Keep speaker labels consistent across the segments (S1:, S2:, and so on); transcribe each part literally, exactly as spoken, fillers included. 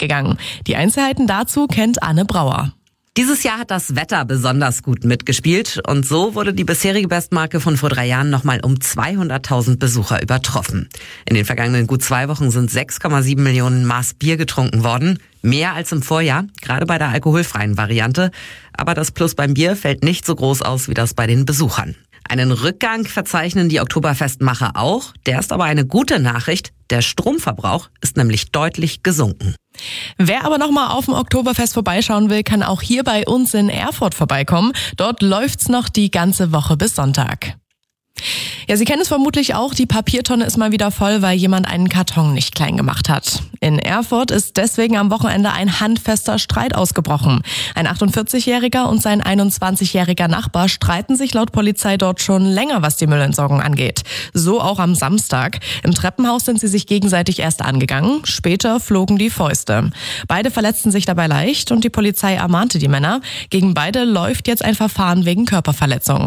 S1: gegangen. Die Einzelheiten dazu kennt Anne Brauer.
S2: Dieses Jahr hat das Wetter besonders gut mitgespielt und so wurde die bisherige Bestmarke von vor drei Jahren nochmal um zweihunderttausend Besucher übertroffen. In den vergangenen gut zwei Wochen sind sechs Komma sieben Millionen Maß Bier getrunken worden. Mehr als im Vorjahr, gerade bei der alkoholfreien Variante. Aber das Plus beim Bier fällt nicht so groß aus wie das bei den Besuchern. Einen Rückgang verzeichnen die Oktoberfestmacher auch. Der ist aber eine gute Nachricht. Der Stromverbrauch ist nämlich deutlich gesunken.
S1: Wer aber noch mal auf dem Oktoberfest vorbeischauen will, kann auch hier bei uns in Erfurt vorbeikommen. Dort läuft's noch die ganze Woche bis Sonntag. Ja, Sie kennen es vermutlich auch, die Papiertonne ist mal wieder voll, weil jemand einen Karton nicht klein gemacht hat. In Erfurt ist deswegen am Wochenende ein handfester Streit ausgebrochen. Ein achtundvierzigjähriger und sein einundzwanzigjähriger Nachbar streiten sich laut Polizei dort schon länger, was die Müllentsorgung angeht. So auch am Samstag. Im Treppenhaus sind sie sich gegenseitig erst angegangen, später flogen die Fäuste. Beide verletzten sich dabei leicht und die Polizei ermahnte die Männer. Gegen beide läuft jetzt ein Verfahren wegen Körperverletzung.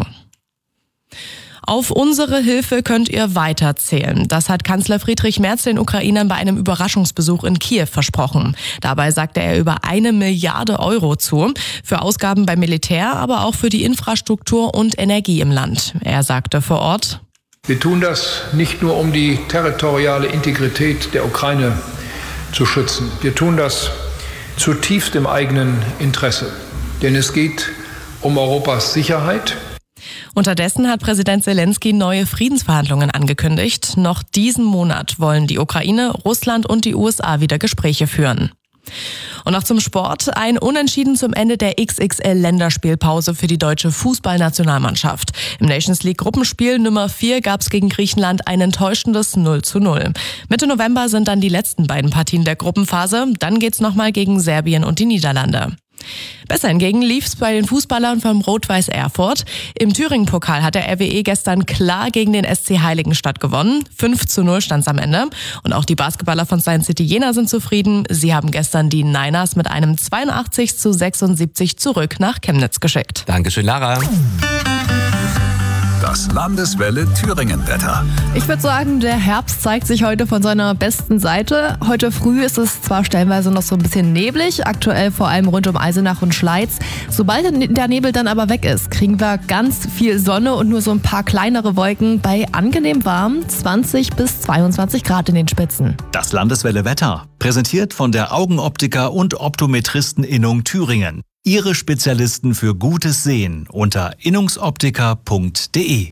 S1: Auf unsere Hilfe könnt ihr weiterzählen. Das hat Kanzler Friedrich Merz den Ukrainern bei einem Überraschungsbesuch in Kiew versprochen. Dabei sagte er über eine Milliarde Euro zu. Für Ausgaben beim Militär, aber auch für die Infrastruktur und Energie im Land. Er sagte vor Ort:
S3: Wir tun das nicht nur, um die territoriale Integrität der Ukraine zu schützen. Wir tun das zutiefst im eigenen Interesse. Denn es geht um Europas Sicherheit.
S1: Unterdessen hat Präsident Zelensky neue Friedensverhandlungen angekündigt. Noch diesen Monat wollen die Ukraine, Russland und die U S A wieder Gespräche führen. Und noch zum Sport. Ein Unentschieden zum Ende der X X L-Länderspielpause für die deutsche Fußballnationalmannschaft. Im Nations League Gruppenspiel Nummer vier gab es gegen Griechenland ein enttäuschendes null zu null. Mitte November sind dann die letzten beiden Partien der Gruppenphase. Dann geht's nochmal gegen Serbien und die Niederlande. Besser hingegen lief's bei den Fußballern vom Rot-Weiß Erfurt. Im Thüringen-Pokal hat der R W E gestern klar gegen den S C Heiligenstadt gewonnen. fünf zu null stand's am Ende. Und auch die Basketballer von Science City Jena sind zufrieden. Sie haben gestern die Niners mit einem zweiundachtzig zu sechsundsiebzig zurück nach Chemnitz geschickt.
S4: Dankeschön, Lara.
S5: Das Landeswelle Thüringen-Wetter.
S6: Ich würde sagen, der Herbst zeigt sich heute von seiner besten Seite. Heute früh ist es zwar stellenweise noch so ein bisschen neblig, aktuell vor allem rund um Eisenach und Schleiz. Sobald der Nebel dann aber weg ist, kriegen wir ganz viel Sonne und nur so ein paar kleinere Wolken bei angenehm warm, zwanzig bis zweiundzwanzig Grad in den Spitzen.
S5: Das Landeswelle Wetter, präsentiert von der Augenoptiker und Optometristeninnung Thüringen. Ihre Spezialisten für gutes Sehen unter innungsoptiker punkt de.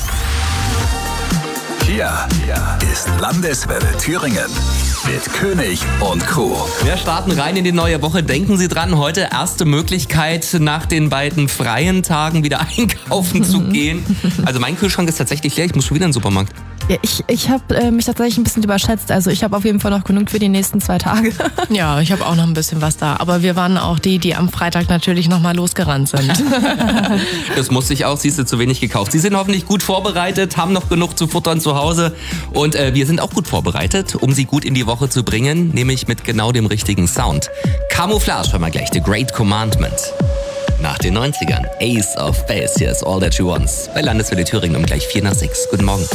S5: Hier ist Landeswelle Thüringen mit König und Crew.
S4: Wir starten rein in die neue Woche. Denken Sie dran, heute erste Möglichkeit, nach den beiden freien Tagen wieder einkaufen zu gehen. Also mein Kühlschrank ist tatsächlich leer, ich muss schon wieder in den Supermarkt.
S6: Ja, ich ich habe äh, mich tatsächlich ein bisschen überschätzt. Also ich habe auf jeden Fall noch genug für die nächsten zwei Tage.
S1: Ja, ich habe auch noch ein bisschen was da. Aber wir waren auch die, die am Freitag natürlich noch mal losgerannt sind.
S4: Das musste ich auch, siehst du, zu wenig gekauft. Sie sind hoffentlich gut vorbereitet, haben noch genug zu futtern zu Hause. Und äh, wir sind auch gut vorbereitet, um Sie gut in die Woche zu bringen. Nämlich mit genau dem richtigen Sound. Camouflage, hören wir gleich, The Great Commandment. Nach den neunzigern, Ace of Base, hier ist All That She Wants. Bei Landeswelle Thüringen um gleich vier nach sechs. Guten Morgen.